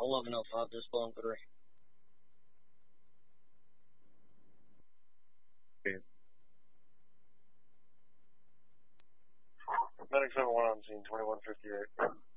1105, just blowing 3. Medic 71 on scene, 2158.